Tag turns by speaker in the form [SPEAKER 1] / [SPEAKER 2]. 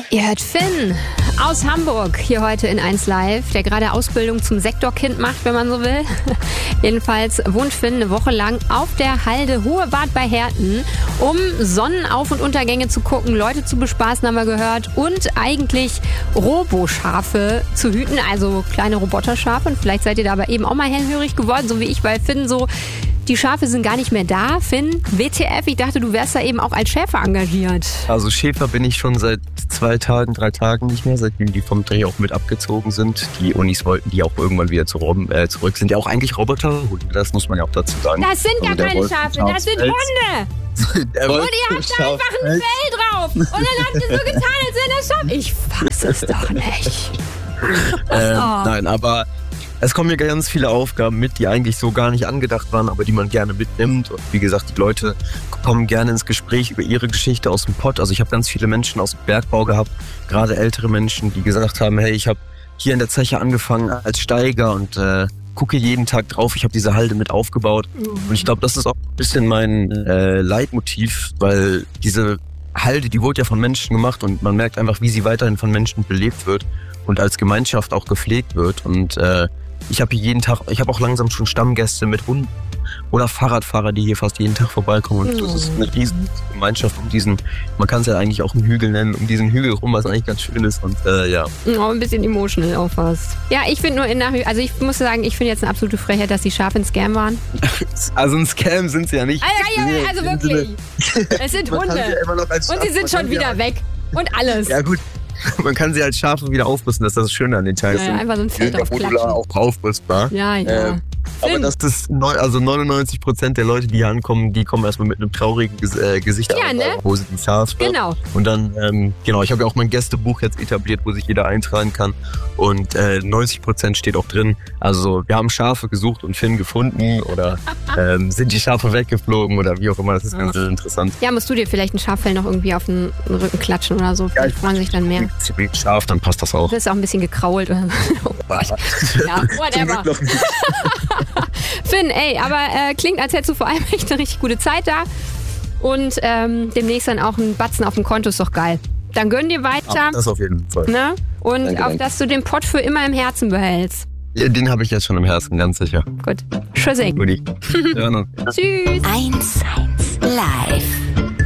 [SPEAKER 1] Ihr hört Finn aus Hamburg hier heute in 1 Live, der gerade Ausbildung zum Sektorkind macht, wenn man so will. Jedenfalls wohnt Finn eine Woche lang auf der Halde Hohebad bei Herten, um Sonnenauf- und Untergänge zu gucken, Leute zu bespaßen, haben wir gehört, und eigentlich Roboschafe zu hüten, also kleine Roboterschafe. Und vielleicht seid ihr da aber eben auch mal hellhörig geworden, so wie ich, weil Finn so... Die Schafe sind gar nicht mehr da. Finn, WTF, ich dachte, du wärst da eben auch als Schäfer engagiert.
[SPEAKER 2] Also Schäfer bin ich schon seit 2 Tagen, 3 Tagen nicht mehr, seitdem die vom Dreh auch mit abgezogen sind. Die Unis wollten die auch irgendwann wieder zurück. Sind ja auch eigentlich Roboterhunde, das muss man ja auch dazu sagen.
[SPEAKER 1] Das sind gar keine Schafe, das sind Hunde. Und ihr habt da einfach ein Fell drauf. Und dann habt ihr so getan, als wäre das Schaf. Ich fass es doch nicht.
[SPEAKER 2] Nein, aber... Es kommen ja ganz viele Aufgaben mit, die eigentlich so gar nicht angedacht waren, aber die man gerne mitnimmt. Und wie gesagt, die Leute kommen gerne ins Gespräch über ihre Geschichte aus dem Pott. Also ich habe ganz viele Menschen aus dem Bergbau gehabt, gerade ältere Menschen, die gesagt haben, hey, ich habe hier in der Zeche angefangen als Steiger und gucke jeden Tag drauf. Ich habe diese Halde mit aufgebaut. Und ich glaube, das ist auch ein bisschen mein Leitmotiv, weil diese Halde, die wurde ja von Menschen gemacht und man merkt einfach, wie sie weiterhin von Menschen belebt wird und als Gemeinschaft auch gepflegt wird. Und ich habe hier jeden Tag, ich habe auch langsam schon Stammgäste mit Hunden oder Fahrradfahrer, die hier fast jeden Tag vorbeikommen. Und das ist eine riesen Gemeinschaft man kann es ja eigentlich auch einen Hügel nennen, um diesen Hügel rum, was eigentlich ganz schön ist. Und ja.
[SPEAKER 1] Oh, ein bisschen emotional auch fast. Ja, ich finde nur also ich muss sagen, ich finde jetzt eine absolute Frechheit, dass die Schafe ein Scam waren.
[SPEAKER 2] Also ein Scam sind sie ja nicht.
[SPEAKER 1] Also wirklich. Es sind Hunde. Ja und sie sind schon wieder weg. Und alles.
[SPEAKER 2] Ja gut. Man kann sie als Schafe wieder aufrüsten, das ist das Schöne an den Teilen.
[SPEAKER 1] Ja, einfach so ein Feld aufklatschen.
[SPEAKER 2] Auch aufrüstbar.
[SPEAKER 1] Ja.
[SPEAKER 2] Aber das ist 99% der Leute, die hier ankommen, die kommen erstmal mit einem traurigen Gesicht an,
[SPEAKER 1] ne?
[SPEAKER 2] Wo sie die Schafe.
[SPEAKER 1] Genau.
[SPEAKER 2] Und dann, ich habe ja auch mein Gästebuch jetzt etabliert, wo sich jeder eintragen kann. Und 90% steht auch drin. Also wir haben Schafe gesucht und Finn gefunden oder sind die Schafe weggeflogen oder wie auch immer. Das ist ganz interessant.
[SPEAKER 1] Ja, musst du dir vielleicht ein Schaffell noch irgendwie auf den Rücken klatschen oder so. Vielleicht freuen sich dann mehr.
[SPEAKER 2] Ziemlich scharf, dann passt das auch.
[SPEAKER 1] Du bist auch ein bisschen gekrault. Ja, whatever. Finn, aber klingt, als hättest du vor allem echt eine richtig gute Zeit da. Und demnächst dann auch ein Batzen auf dem Konto, ist doch geil. Dann gönn dir weiter.
[SPEAKER 2] Das auf jeden Fall.
[SPEAKER 1] Ne? Und danke. Dass du den Pott für immer im Herzen behältst.
[SPEAKER 2] Ja, den habe ich jetzt schon im Herzen, ganz sicher.
[SPEAKER 1] Gut. Tschüssi.
[SPEAKER 2] Tschüss.
[SPEAKER 1] 1 Live.